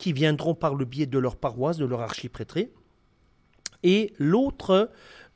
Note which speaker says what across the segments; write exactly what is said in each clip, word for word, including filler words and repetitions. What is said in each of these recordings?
Speaker 1: qui viendront par le biais de leur paroisse, de leur archiprêtré. Et l'autre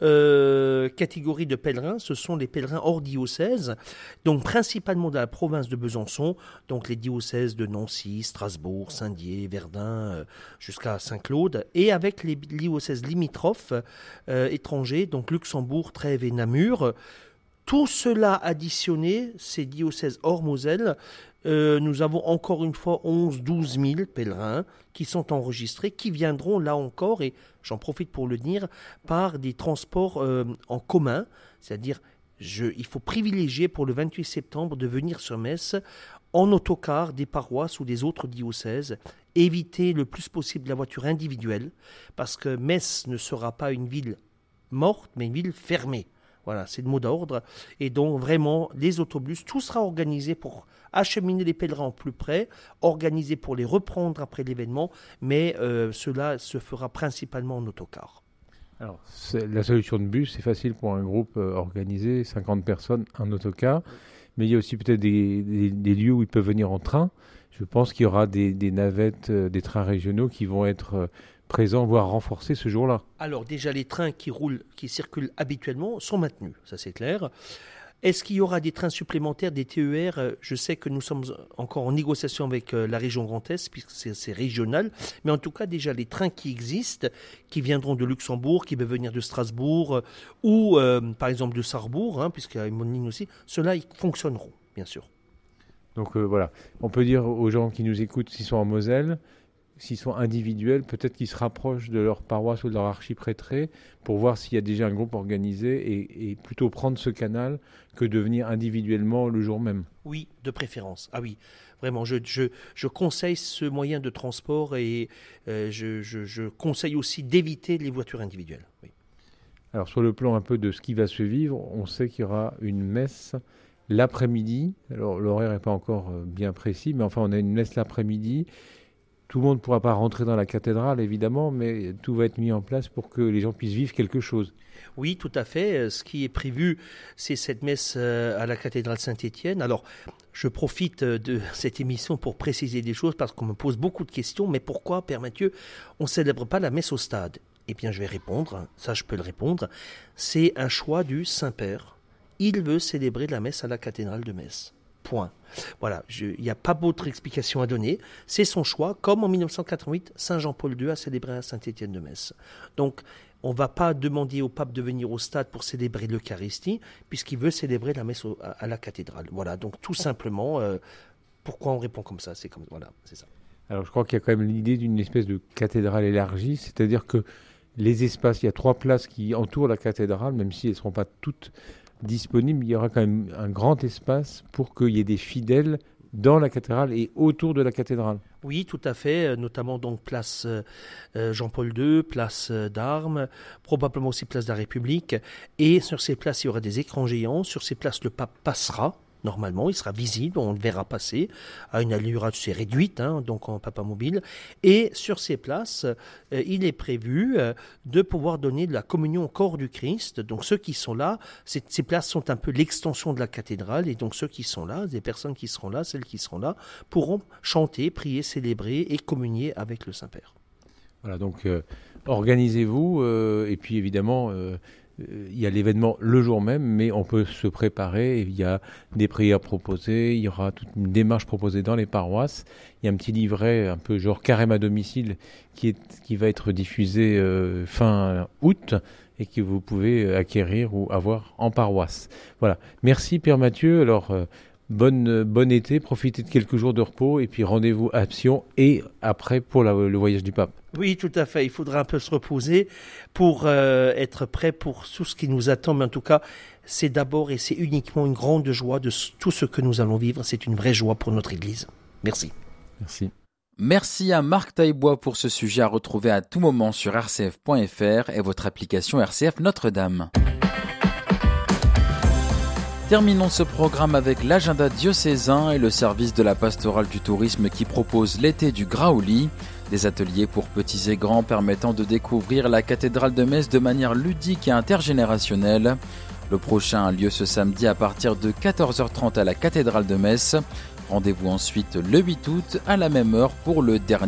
Speaker 1: euh, catégorie de pèlerins, ce sont les pèlerins hors diocèse, donc principalement de la province de Besançon, donc les diocèses de Nancy, Strasbourg, Saint-Dié, Verdun, euh, jusqu'à Saint-Claude, et avec les diocèses limitrophes euh, étrangers, donc Luxembourg, Trèves et Namur. Tout cela additionné, ces diocèses hors Moselle, euh, nous avons encore une fois onze à douze mille pèlerins qui sont enregistrés, qui viendront là encore, et j'en profite pour le dire, par des transports euh, en commun, c'est-à-dire je, il faut privilégier pour le vingt-huit septembre de venir sur Metz en autocar des paroisses ou des autres diocèses, éviter le plus possible la voiture individuelle, parce que Metz ne sera pas une ville morte, mais une ville fermée. Voilà, c'est le mot d'ordre. Et donc, vraiment, les autobus, tout sera organisé pour acheminer les pèlerins au plus près, organisé pour les reprendre après l'événement, mais euh, cela se fera principalement en autocar.
Speaker 2: Alors, la solution de bus, c'est facile pour un groupe euh, organisé, cinquante personnes, un autocar, mais il y a aussi peut-être des, des, des lieux où ils peuvent venir en train. Je pense qu'il y aura des, des navettes, euh, des trains régionaux qui vont être... Euh, présents, voire renforcés ce jour-là.
Speaker 1: Alors déjà, les trains qui roulent, qui circulent habituellement sont maintenus, ça c'est clair. Est-ce qu'il y aura des trains supplémentaires, des T E R ? Je sais que nous sommes encore en négociation avec la région Grand Est, puisque c'est, c'est régional, mais en tout cas déjà les trains qui existent, qui viendront de Luxembourg, qui peuvent venir de Strasbourg, ou euh, par exemple de Sarrebourg, hein, puisqu'il y a une ligne aussi, ceux-là ils fonctionneront, bien sûr.
Speaker 2: Donc euh, voilà, on peut dire aux gens qui nous écoutent, s'ils sont en Moselle, s'ils sont individuels, peut-être qu'ils se rapprochent de leur paroisse ou de leur archiprêtré pour voir s'il y a déjà un groupe organisé et, et plutôt prendre ce canal que de venir individuellement le jour même.
Speaker 1: Oui, de préférence. Ah oui, vraiment, je, je, je conseille ce moyen de transport et euh, je, je, je conseille aussi d'éviter les voitures individuelles. Oui.
Speaker 2: Alors sur le plan un peu de ce qui va se vivre, on sait qu'il y aura une messe l'après-midi. Alors l'horaire n'est pas encore bien précis, mais enfin on a une messe l'après-midi. Tout le monde ne pourra pas rentrer dans la cathédrale, évidemment, mais tout va être mis en place pour que les gens puissent vivre quelque chose.
Speaker 1: Oui, tout à fait. Ce qui est prévu, c'est cette messe à la cathédrale Saint-Étienne. Alors, je profite de cette émission pour préciser des choses parce qu'on me pose beaucoup de questions. Mais pourquoi, Père Mathieu, on ne célèbre pas la messe au stade ? Eh bien, je vais répondre. Ça, je peux le répondre. C'est un choix du Saint-Père. Il veut célébrer la messe à la cathédrale de Metz. Point. Voilà, il n'y a pas d'autre explication à donner. C'est son choix, comme en dix-neuf cent quatre-vingt-huit, Saint Jean-Paul deux a célébré à Saint-Étienne de Metz. Donc, on ne va pas demander au pape de venir au stade pour célébrer l'Eucharistie, puisqu'il veut célébrer la messe au, à, à la cathédrale. Voilà, donc tout simplement, euh, pourquoi on répond comme ça ? C'est comme voilà, c'est ça.
Speaker 2: Alors, je crois qu'il y a quand même l'idée d'une espèce de cathédrale élargie, c'est-à-dire que les espaces, il y a trois places qui entourent la cathédrale, même si elles ne seront pas toutes disponible, il y aura quand même un grand espace pour qu'il y ait des fidèles dans la cathédrale et autour de la cathédrale.
Speaker 1: Oui, tout à fait, notamment donc place euh, Jean-Paul deux, place euh, d'Armes, probablement aussi place de la République. Et sur ces places, il y aura des écrans géants. Sur ces places, le pape passera. Normalement, il sera visible, on le verra passer à une allure assez réduite, hein, donc en papa mobile. Et sur ces places, euh, il est prévu euh, de pouvoir donner de la communion au corps du Christ. Donc ceux qui sont là, ces, ces places sont un peu l'extension de la cathédrale, et donc ceux qui sont là, des personnes qui seront là, celles qui seront là, pourront chanter, prier, célébrer et communier avec le Saint-Père.
Speaker 2: Voilà, donc euh, organisez-vous, euh, et puis évidemment... Euh, il y a l'événement le jour même, mais on peut se préparer. Il y a des prières proposées, il y aura toute une démarche proposée dans les paroisses. Il y a un petit livret, un peu genre carême à domicile, qui, est, qui va être diffusé euh, fin août et que vous pouvez acquérir ou avoir en paroisse. Voilà. Merci Père Mathieu. Alors, euh, bonne, bon été, profitez de quelques jours de repos et puis rendez-vous à Sion et après pour la, le voyage du pape.
Speaker 1: Oui, tout à fait. Il faudra un peu se reposer pour euh, être prêt pour tout ce qui nous attend. Mais en tout cas, c'est d'abord et c'est uniquement une grande joie de tout ce que nous allons vivre. C'est une vraie joie pour notre Église. Merci.
Speaker 2: Merci.
Speaker 3: Merci à Marc Taillebois pour ce sujet à retrouver à tout moment sur r c f point f r et votre application R C F Notre-Dame. Terminons ce programme avec l'agenda diocésain et le service de la pastorale du tourisme qui propose l'été du Graouli, des ateliers pour petits et grands permettant de découvrir la cathédrale de Metz de manière ludique et intergénérationnelle. Le prochain a lieu ce samedi à partir de quatorze heures trente à la cathédrale de Metz. Rendez-vous ensuite le huit août à la même heure pour le dernier